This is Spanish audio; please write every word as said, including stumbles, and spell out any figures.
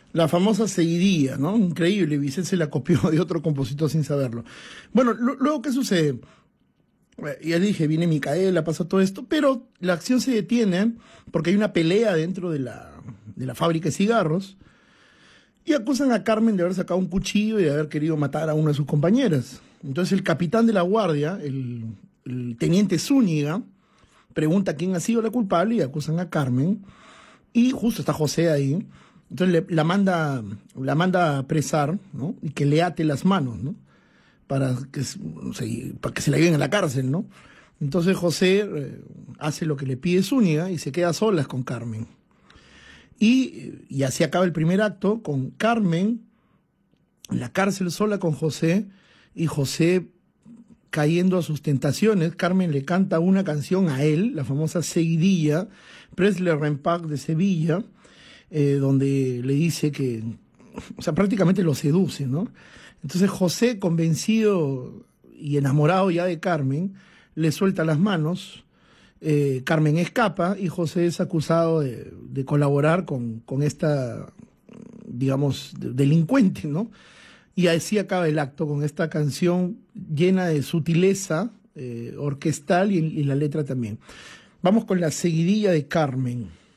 La famosa seguidilla, ¿no? Increíble, Vicente se la copió de otro compositor sin saberlo. Bueno, lo- luego, ¿qué sucede? Eh, Ya dije, viene Micaela, pasa todo esto, pero la acción se detiene porque hay una pelea dentro de la, de la fábrica de cigarros y acusan a Carmen de haber sacado un cuchillo y de haber querido matar a una de sus compañeras. Entonces el capitán de la guardia, el, el teniente Zúñiga, pregunta quién ha sido la culpable y acusan a Carmen. Y justo está José ahí. Entonces le- la manda, la manda a apresar, ¿no? Y que le ate las manos, ¿no? Para que, s- no sé, para que se la lleven a la cárcel, ¿no? Entonces José eh, hace lo que le pide Zúñiga y se queda a solas con Carmen. Y, y así acaba el primer acto con Carmen en la cárcel sola con José y José cayendo a sus tentaciones. Carmen le canta una canción a él, la famosa Seguidilla, Presley Rempac de Sevilla, eh, donde le dice que, o sea, prácticamente lo seduce, ¿no? Entonces José, convencido y enamorado ya de Carmen, le suelta las manos, eh, Carmen escapa y José es acusado de, de colaborar con, con esta, digamos, de- delincuente, ¿no? Y así acaba el acto con esta canción llena de sutileza eh, orquestal y, y la letra también. Vamos con la seguidilla de Carmen.